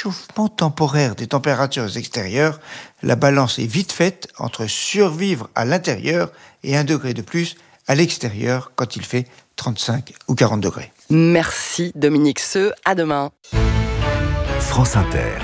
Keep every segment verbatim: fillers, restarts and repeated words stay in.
réchauffement temporaire des températures extérieures, la balance est vite faite entre survivre à l'intérieur et un degré de plus à l'extérieur quand il fait trente-cinq ou quarante degrés. Merci Dominique Seux, à demain. France Inter.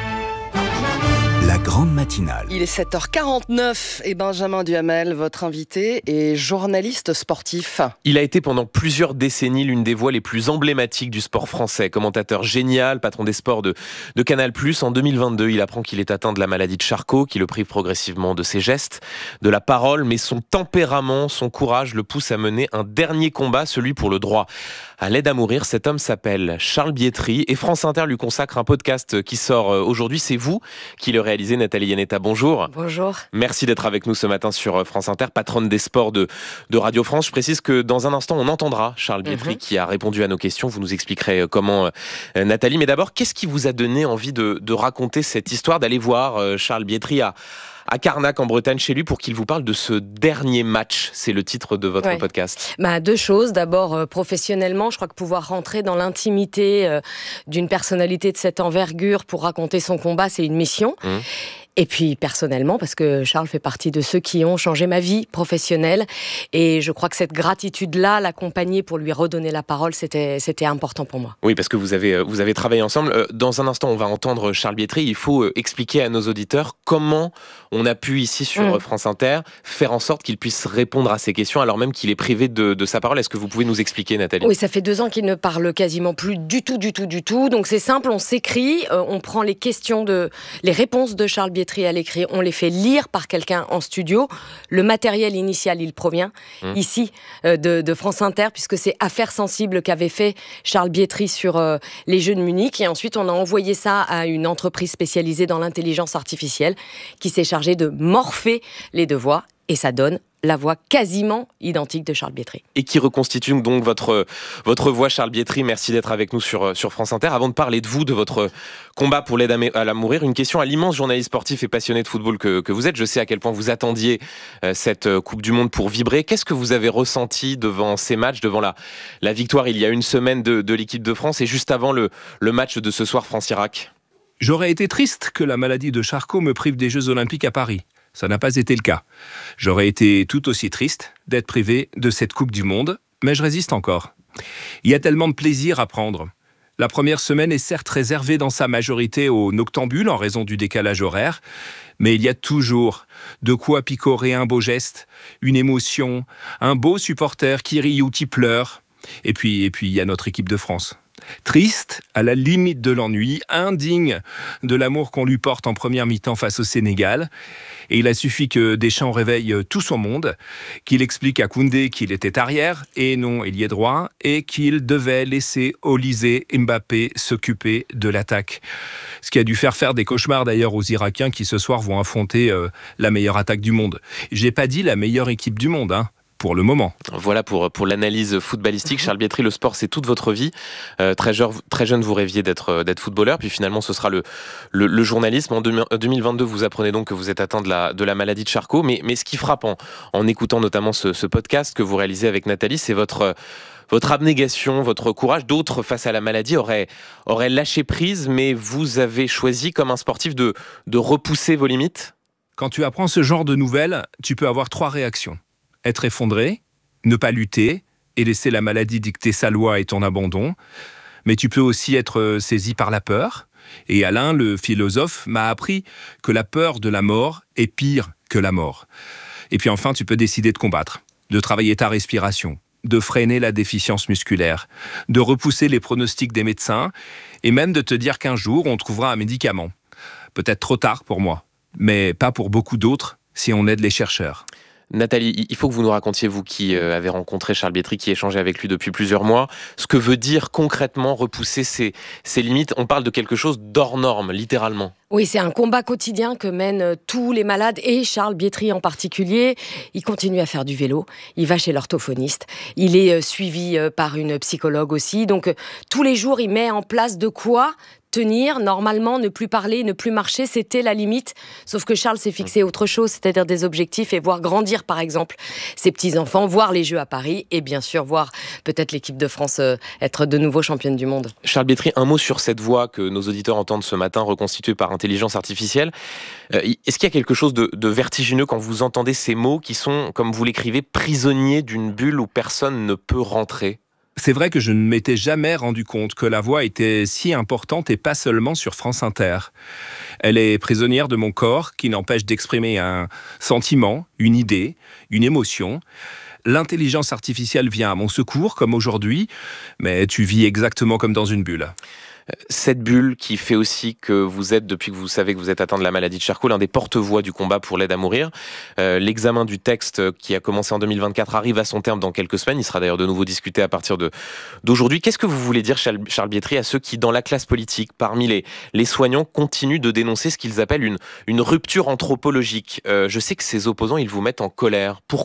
La grande matinale. Il est sept heures quarante-neuf et Benjamin Duhamel, votre invité, est journaliste sportif. Il a été pendant plusieurs décennies l'une des voix les plus emblématiques du sport français. Commentateur génial, patron des sports de, de Canal+. En deux mille vingt-deux, il apprend qu'il est atteint de la maladie de Charcot, qui le prive progressivement de ses gestes, de la parole, mais son tempérament, son courage le pousse à mener un dernier combat, celui pour le droit à l'aide à mourir. Cet homme s'appelle Charles Bietri et France Inter lui consacre un podcast qui sort aujourd'hui. C'est vous qui le réalisez, Nathalie Yanetta. Bonjour. Bonjour. Merci d'être avec nous ce matin sur France Inter, patronne des sports de, de Radio France. Je précise que dans un instant, on entendra Charles Bietri mm-hmm. qui a répondu à nos questions. Vous nous expliquerez comment, euh, Nathalie. Mais d'abord, qu'est-ce qui vous a donné envie de, de raconter cette histoire, d'aller voir euh, Charles Bietri à à Carnac en Bretagne chez lui pour qu'il vous parle de ce dernier match. C'est le titre de votre ouais. podcast. Bah, deux choses. D'abord, euh, professionnellement, je crois que pouvoir rentrer dans l'intimité euh, d'une personnalité de cette envergure pour raconter son combat, c'est une mission. Mmh. Et puis personnellement, parce que Charles fait partie de ceux qui ont changé ma vie professionnelle. Et je crois que cette gratitude-là, l'accompagner pour lui redonner la parole, c'était, c'était important pour moi. Oui, parce que vous avez, vous avez travaillé ensemble. Dans un instant, on va entendre Charles Bietri. Il faut expliquer à nos auditeurs comment on a pu, ici sur mmh. France Inter, faire en sorte qu'il puisse répondre à ces questions, alors même qu'il est privé de, de sa parole. Est-ce que vous pouvez nous expliquer, Nathalie ? Oui, ça fait deux ans qu'il ne parle quasiment plus du tout, du tout, du tout. Donc c'est simple, on s'écrit, euh, on prend les questions, de, les réponses de Charles Bietri à l'écrit, on les fait lire par quelqu'un en studio. Le matériel initial, il provient mmh. ici euh, de, de France Inter, puisque c'est Affaires sensibles qu'avait fait Charles Bietri sur euh, les Jeux de Munich. Et ensuite, on a envoyé ça à une entreprise spécialisée dans l'intelligence artificielle qui s'est chargée de morpher les deux voix. Et ça donne la voix quasiment identique de Charles Bietri. Et qui reconstitue donc votre, votre voix, Charles Bietri. Merci d'être avec nous sur, sur France Inter. Avant de parler de vous, de votre combat pour l'aide à, à la mourir, une question à l'immense journaliste sportif et passionné de football que, que vous êtes. Je sais à quel point vous attendiez euh, cette Coupe du Monde pour vibrer. Qu'est-ce que vous avez ressenti devant ces matchs, devant la, la victoire il y a une semaine de, de l'équipe de France et juste avant le, le match de ce soir France-Irak ? J'aurais été triste que la maladie de Charcot me prive des Jeux Olympiques à Paris. Ça n'a pas été le cas. J'aurais été tout aussi triste d'être privé de cette Coupe du Monde, mais je résiste encore. Il y a tellement de plaisir à prendre. La première semaine est certes réservée dans sa majorité aux noctambules en raison du décalage horaire, mais il y a toujours de quoi picorer un beau geste, une émotion, un beau supporter qui rit ou qui pleure. Et puis, et puis, il y a notre équipe de France. Triste, à la limite de l'ennui, indigne de l'amour qu'on lui porte en première mi-temps face au Sénégal. Et il a suffi que Deschamps réveille tout son monde, qu'il explique à Koundé qu'il était arrière et non ailier droit, et qu'il devait laisser Olysée Mbappé s'occuper de l'attaque. Ce qui a dû faire faire des cauchemars d'ailleurs aux Irakiens qui ce soir vont affronter euh, la meilleure attaque du monde. J'ai pas dit la meilleure équipe du monde, hein. Pour le moment. Voilà pour, pour l'analyse footballistique. Charles Bietri, le sport, c'est toute votre vie. Euh, très, jeune, très jeune, vous rêviez d'être, d'être footballeur, puis finalement, ce sera le, le, le journalisme. En deux mille vingt-deux, vous apprenez donc que vous êtes atteint de la, de la maladie de Charcot. Mais, mais ce qui frappe en, en écoutant notamment ce, ce podcast que vous réalisez avec Nathalie, c'est votre, votre abnégation, votre courage. D'autres, face à la maladie, auraient, auraient lâché prise, mais vous avez choisi, comme un sportif, de, de repousser vos limites. Quand tu apprends ce genre de nouvelles, tu peux avoir trois réactions. Être effondré, ne pas lutter et laisser la maladie dicter sa loi et ton abandon. Mais tu peux aussi être saisi par la peur. Et Alain, le philosophe, m'a appris que la peur de la mort est pire que la mort. Et puis enfin, tu peux décider de combattre, de travailler ta respiration, de freiner la déficience musculaire, de repousser les pronostics des médecins et même de te dire qu'un jour, on trouvera un médicament. Peut-être trop tard pour moi, mais pas pour beaucoup d'autres si on aide les chercheurs. Nathalie, il faut que vous nous racontiez, vous qui euh, avez rencontré Charles Bietri, qui échangez avec lui depuis plusieurs mois, ce que veut dire concrètement repousser ses, ses limites. On parle de quelque chose d'hors norme, littéralement. Oui, c'est un combat quotidien que mènent tous les malades et Charles Bietri en particulier. Il continue à faire du vélo, il va chez l'orthophoniste, il est suivi par une psychologue aussi. Donc tous les jours, il met en place de quoi tenir, normalement, ne plus parler, ne plus marcher, c'était la limite. Sauf que Charles s'est fixé autre chose, c'est-à-dire des objectifs et voir grandir, par exemple, ses petits-enfants, voir les Jeux à Paris et bien sûr voir peut-être l'équipe de France euh, être de nouveau championne du monde. Charles Bietri, un mot sur cette voix que nos auditeurs entendent ce matin, reconstituée par intelligence artificielle. Euh, est-ce qu'il y a quelque chose de, de vertigineux quand vous entendez ces mots qui sont, comme vous l'écrivez, prisonniers d'une bulle où personne ne peut rentrer ? C'est vrai que je ne m'étais jamais rendu compte que la voix était si importante et pas seulement sur France Inter. Elle est prisonnière de mon corps qui n'empêche d'exprimer un sentiment, une idée, une émotion. L'intelligence artificielle vient à mon secours, comme aujourd'hui, mais tu vis exactement comme dans une bulle. Cette bulle qui fait aussi que vous êtes, depuis que vous savez que vous êtes atteint de la maladie de Charcot, l'un des porte-voix du combat pour l'aide à mourir. Euh, l'examen du texte qui a commencé en deux mille vingt-quatre arrive à son terme dans quelques semaines. Il sera d'ailleurs de nouveau discuté à partir de, d'aujourd'hui. Qu'est-ce que vous voulez dire, Charles Bietri, à ceux qui, dans la classe politique, parmi les, les soignants, continuent de dénoncer ce qu'ils appellent une, une rupture anthropologique ? euh, Je sais que ces opposants, ils vous mettent en colère. Pourquoi ?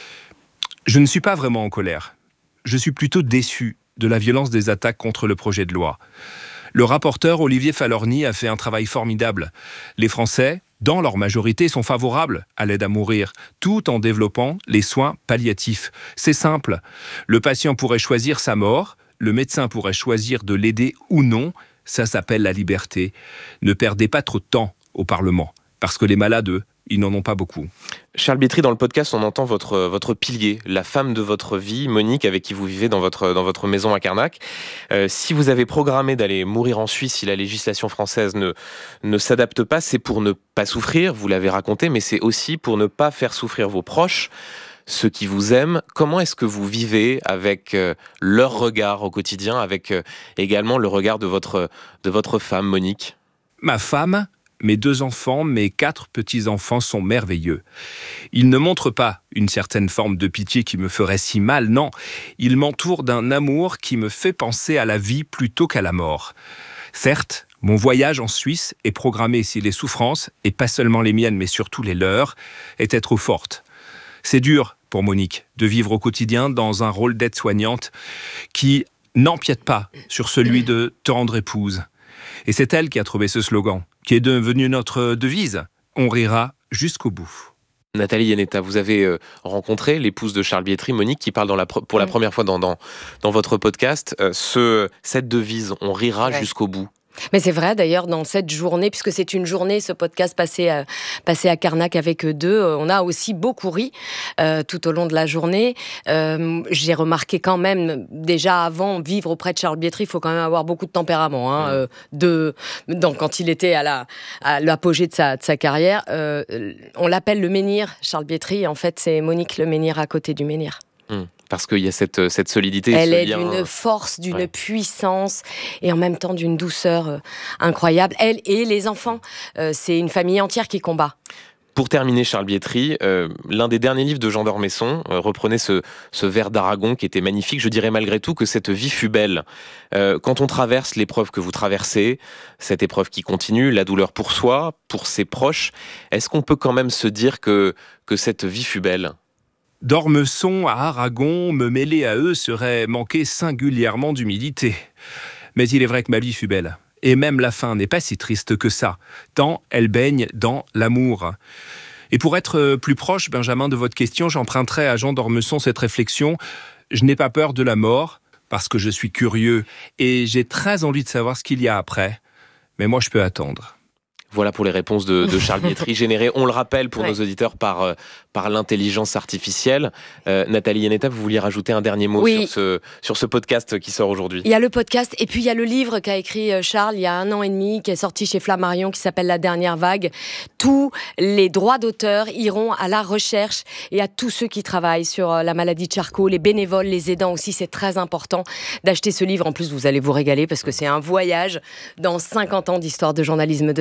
Je ne suis pas vraiment en colère. Je suis plutôt déçu de la violence des attaques contre le projet de loi. Le rapporteur Olivier Falorni a fait un travail formidable. Les Français, dans leur majorité, sont favorables à l'aide à mourir, tout en développant les soins palliatifs. C'est simple. Le patient pourrait choisir sa mort, le médecin pourrait choisir de l'aider ou non. Ça s'appelle la liberté. Ne perdez pas trop de temps au Parlement, parce que les malades, eux, ils n'en ont pas beaucoup. Charles Bietri, dans le podcast, on entend votre, votre pilier, la femme de votre vie, Monique, avec qui vous vivez dans votre, dans votre maison à Carnac. Euh, si vous avez programmé d'aller mourir en Suisse, si la législation française ne, ne s'adapte pas, c'est pour ne pas souffrir, vous l'avez raconté, mais c'est aussi pour ne pas faire souffrir vos proches, ceux qui vous aiment. Comment est-ce que vous vivez avec euh, leur regard au quotidien, avec euh, également le regard de votre, de votre femme, Monique ? Ma femme, mes deux enfants, mes quatre petits-enfants sont merveilleux. Ils ne montrent pas une certaine forme de pitié qui me ferait si mal, non. Ils m'entourent d'un amour qui me fait penser à la vie plutôt qu'à la mort. Certes, mon voyage en Suisse est programmé si les souffrances, et pas seulement les miennes, mais surtout les leurs, étaient trop fortes. C'est dur pour Monique de vivre au quotidien dans un rôle d'aide-soignante qui n'empiète pas sur celui de tendre épouse. Et c'est elle qui a trouvé ce slogan, qui est devenu notre devise. On rira jusqu'au bout. Nathalie Iannetta, vous avez euh, rencontré l'épouse de Charles Bietri, Monique, qui parle dans la, pour la première fois dans, dans, dans votre podcast. Euh, ce, cette devise, on rira ouais. jusqu'au bout. Mais c'est vrai, d'ailleurs, dans cette journée, puisque c'est une journée, ce podcast passé à, passé à Carnac avec eux deux, on a aussi beaucoup ri euh, tout au long de la journée. Euh, j'ai remarqué quand même, déjà avant, vivre auprès de Charles Bietri, il faut quand même avoir beaucoup de tempérament. Hein, euh, de, donc, quand il était à, la, à l'apogée de sa, de sa carrière, euh, on l'appelle le menhir, Charles Bietri. En fait, c'est Monique le menhir à côté du menhir. Mmh. Parce qu'il y a cette, cette solidité. Elle ce est lien... d'une force, d'une ouais. puissance et en même temps d'une douceur euh, incroyable. Elle et les enfants, euh, c'est une famille entière qui combat. Pour terminer, Charles Bietri, euh, l'un des derniers livres de Jean d'Ormesson euh, reprenait ce, ce vers d'Aragon qui était magnifique. Je dirais malgré tout que cette vie fut belle. Euh, quand on traverse l'épreuve que vous traversez, cette épreuve qui continue, la douleur pour soi, pour ses proches, est-ce qu'on peut quand même se dire que, que cette vie fut belle ? D'Ormesson à Aragon, me mêler à eux serait manquer singulièrement d'humilité. Mais il est vrai que ma vie fut belle. Et même la fin n'est pas si triste que ça, tant elle baigne dans l'amour. Et pour être plus proche, Benjamin, de votre question, j'emprunterai à Jean d'Ormesson cette réflexion. Je n'ai pas peur de la mort, parce que je suis curieux, et j'ai très envie de savoir ce qu'il y a après. Mais moi, je peux attendre. Voilà pour les réponses de, de Charles Bietri, générées, on le rappelle pour ouais. nos auditeurs, par, euh, par l'intelligence artificielle. Euh, Nathalie Iannetta, vous vouliez rajouter un dernier mot oui. sur, ce, sur ce podcast qui sort aujourd'hui ? Il y a le podcast et puis il y a le livre qu'a écrit Charles il y a un an et demi, qui est sorti chez Flammarion, qui s'appelle La Dernière Vague. Tous les droits d'auteur iront à la recherche et à tous ceux qui travaillent sur la maladie de Charcot, les bénévoles, les aidants aussi. C'est très important d'acheter ce livre. En plus, vous allez vous régaler parce que c'est un voyage dans cinquante ans d'histoire de journalisme de sport. C'est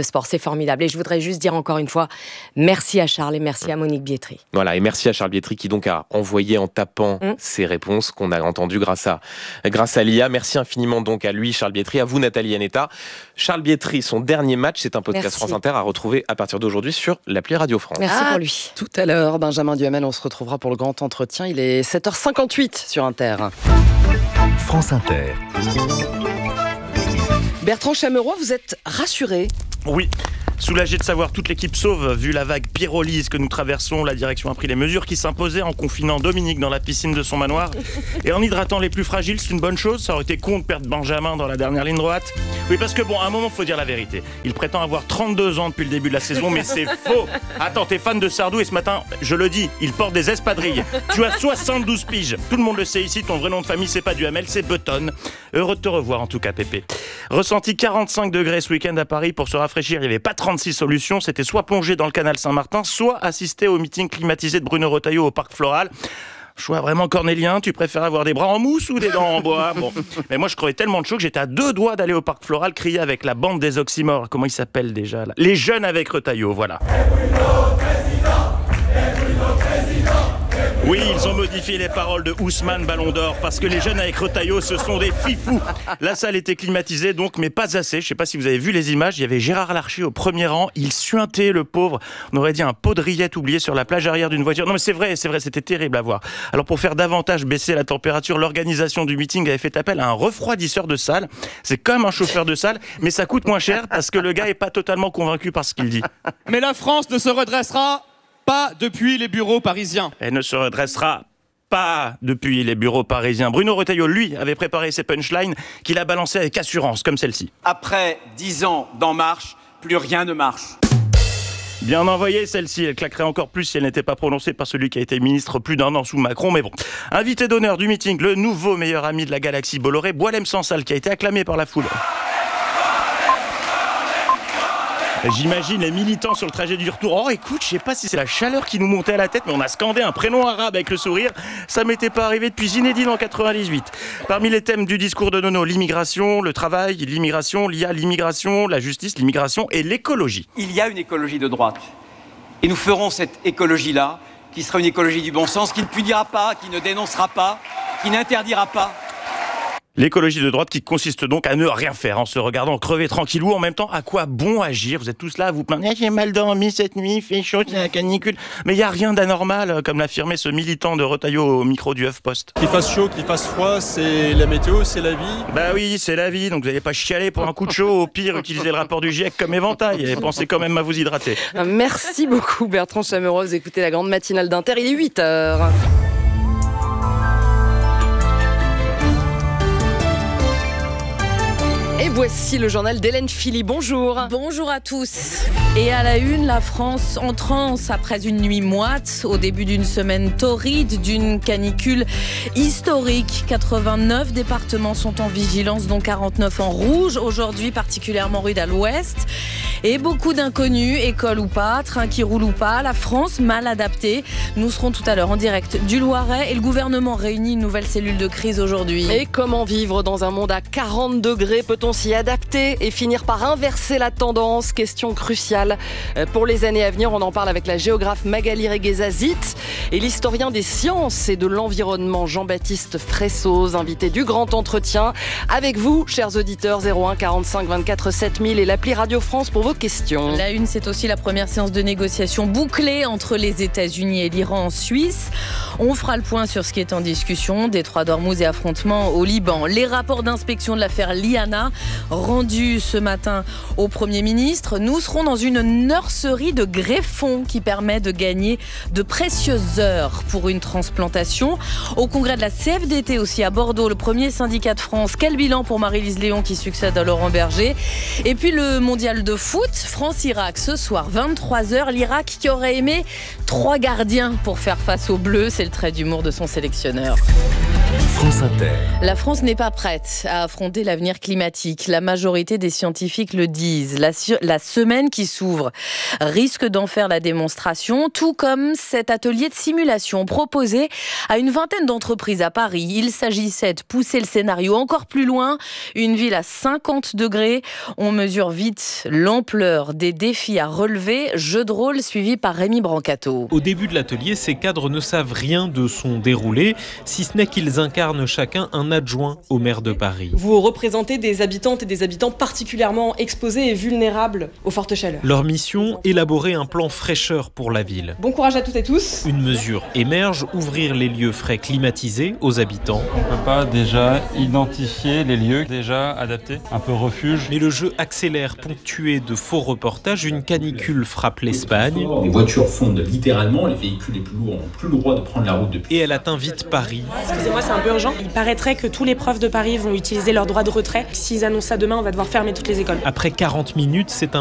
formidable. Et je voudrais juste dire encore une fois, merci à Charles et merci à Monique Bietri. Voilà, et merci à Charles Bietri qui donc a envoyé en tapant mmh. ses réponses qu'on a entendues grâce à, grâce à l'I A. Merci infiniment donc à lui, Charles Bietri, à vous Nathalie Anetta. Charles Bietri, son dernier match, c'est un podcast merci. France Inter à retrouver à partir d'aujourd'hui sur l'appli Radio France. Merci ah, pour lui. Tout à l'heure, Benjamin Duhamel, on se retrouvera pour le grand entretien. Il est sept heures cinquante-huit sur Inter. France Inter. Bertrand Chameroy, vous êtes rassuré ? Oui. Soulagé de savoir toute l'équipe sauve, vu la vague pyrolyse que nous traversons, la direction a pris les mesures qui s'imposaient en confinant Dominique dans la piscine de son manoir et en hydratant les plus fragiles. C'est une bonne chose, ça aurait été con de perdre Benjamin dans la dernière ligne droite. Oui, parce que bon, à un moment, faut dire la vérité. Il prétend avoir trente-deux ans depuis le début de la saison, mais c'est faux. Attends, t'es fan de Sardou et ce matin, je le dis, il porte des espadrilles. Tu as soixante-douze piges. Tout le monde le sait ici, ton vrai nom de famille, c'est pas Duhamel, c'est Button. Heureux de te revoir en tout cas, Pépé. Ressenti quarante-cinq degrés ce week-end à Paris. Pour se rafraîchir, il n'y avait pas trente-six solutions. C'était soit plonger dans le canal Saint-Martin, soit assister au meeting climatisé de Bruno Retailleau au Parc Floral. Choix vraiment cornélien, tu préfères avoir des bras en mousse ou des dents en bois? Bon, mais moi je crevais tellement de chaud que j'étais à deux doigts d'aller au Parc Floral crier avec la bande des oxymores. Comment ils s'appellent déjà là? Les jeunes avec Retailleau, voilà. Oui, ils ont modifié les paroles de Ousmane Ballon d'Or parce que les jeunes avec Retailleau, ce sont des fifous. La salle était climatisée donc, mais pas assez. Je sais pas si vous avez vu les images, il y avait Gérard Larcher au premier rang. Il suintait, le pauvre. On aurait dit un pot de rillettes oublié sur la plage arrière d'une voiture. Non mais c'est vrai, c'est vrai, c'était terrible à voir. Alors pour faire davantage baisser la température, l'organisation du meeting avait fait appel à un refroidisseur de salle. C'est comme un chauffeur de salle, mais ça coûte moins cher parce que le gars est pas totalement convaincu par ce qu'il dit. Mais la France ne se redressera pas depuis les bureaux parisiens. Elle ne se redressera pas depuis les bureaux parisiens. Bruno Retailleau, lui, avait préparé ses punchlines qu'il a balancées avec assurance, comme celle-ci. Après dix ans d'En Marche, plus rien ne marche. Bien envoyée celle-ci, elle claquerait encore plus si elle n'était pas prononcée par celui qui a été ministre plus d'un an sous Macron, mais bon. Invité d'honneur du meeting, le nouveau meilleur ami de la galaxie Bolloré, Boualem Sansal, qui a été acclamé par la foule. J'imagine les militants sur le trajet du retour. Oh écoute, je sais pas si c'est la chaleur qui nous montait à la tête, mais on a scandé un prénom arabe avec le sourire. Ça m'était pas arrivé depuis Zinedine en quatre-vingt-dix-huit. Parmi les thèmes du discours de Nono, l'immigration, le travail, l'immigration, l'I A, l'immigration, la justice, l'immigration et l'écologie. Il y a une écologie de droite. Et nous ferons cette écologie-là, qui sera une écologie du bon sens, qui ne punira pas, qui ne dénoncera pas, qui n'interdira pas. L'écologie de droite qui consiste donc à ne rien faire en se regardant crever tranquillou. En même temps, à quoi bon agir? Vous êtes tous là à vous plaindre. Eh, j'ai mal dormi cette nuit, il fait chaud, c'est la canicule. Mais il n'y a rien d'anormal, comme l'affirmait ce militant de Retailleau au micro du HuffPost. Qu'il fasse chaud, qu'il fasse froid, c'est la météo, c'est la vie. Bah oui, c'est la vie, donc vous n'allez pas chialer pour un coup de chaud. Au pire, utilisez le rapport du GIEC comme éventail et pensez quand même à vous hydrater. Merci beaucoup Bertrand Chameroy. Vous écoutez la grande matinale d'Inter, il est huit heures. Et voici le journal d'Hélène Philly. Bonjour. Bonjour à tous. Et à la une, la France en transe après une nuit moite, au début d'une semaine torride, d'une canicule historique. quatre-vingt-neuf départements sont en vigilance, dont quarante-neuf en rouge. Aujourd'hui, particulièrement rude à l'ouest. Et beaucoup d'inconnus, école ou pas, train qui roule ou pas, la France mal adaptée. Nous serons tout à l'heure en direct du Loiret et le gouvernement réunit une nouvelle cellule de crise aujourd'hui. Et comment vivre dans un monde à quarante degrés? Peut-on s'y adapter et finir par inverser la tendance? Question cruciale pour les années à venir. On en parle avec la géographe Magali Regueza-Zit et l'historien des sciences et de l'environnement Jean-Baptiste Fressoz, invité du grand entretien. Avec vous, chers auditeurs, zéro un quarante-cinq vingt-quatre sept mille et l'appli Radio France pour vos questions. La une, c'est aussi la première séance de négociation bouclée entre les États-Unis et l'Iran en Suisse. On fera le point sur ce qui est en discussion, détroit d'Ormuz et affrontements au Liban. Les rapports d'inspection de l'affaire Liana rendus ce matin au Premier ministre. Nous serons dans une nurserie de greffons qui permet de gagner de précieuses heures pour une transplantation. Au congrès de la C F D T aussi à Bordeaux, le premier syndicat de France. Quel bilan pour Marie-Lise Léon qui succède à Laurent Berger? Et puis le mondial de foot, France-Irak ce soir, vingt-trois heures. L'Irak qui aurait aimé trois gardiens pour faire face aux Bleus. C'est le trait d'humour de son sélectionneur. France Inter. La France n'est pas prête à affronter l'avenir climatique. La majorité des scientifiques le disent. La, la semaine qui s'ouvre risque d'en faire la démonstration, tout comme cet atelier de simulation proposé à une vingtaine d'entreprises à Paris. Il s'agissait de pousser le scénario encore plus loin. Une ville à cinquante degrés. On mesure vite l'ampleur des défis à relever. Jeu de rôle suivi par Rémi Brancato. Au début de l'atelier, ces cadres ne savent rien de son déroulé, si ce n'est qu'ils incarnent chacun un adjoint au maire de Paris. Vous représentez des habitantes et des habitants particulièrement exposés et vulnérables aux fortes chaleurs. Leur mission, élaborer un plan fraîcheur pour la ville. Bon courage à toutes et tous. Une mesure émerge, ouvrir les lieux frais climatisés aux habitants. On ne peut pas déjà identifier les lieux déjà adaptés, un peu refuge. Mais le jeu accélère, ponctué de faux reportages. Une canicule frappe l'Espagne. Les voitures fondent littéralement, les véhicules les plus lourds n'ont plus le droit de prendre la route depuis. Et elle atteint vite Paris. Excusez-moi, c'est un peu urgent. Il paraîtrait que tous les profs de Paris vont utiliser leur droit de retrait. S'ils annoncent ça demain, on va devoir fermer toutes les écoles. Après quarante minutes, c'est un